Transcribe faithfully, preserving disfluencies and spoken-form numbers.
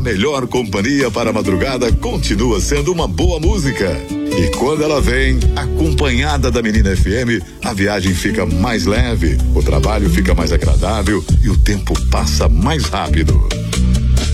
melhor companhia para a madrugada continua sendo uma boa música. E quando ela vem, acompanhada da Menina F M, a viagem fica mais leve, o trabalho fica mais agradável e o tempo passa mais rápido.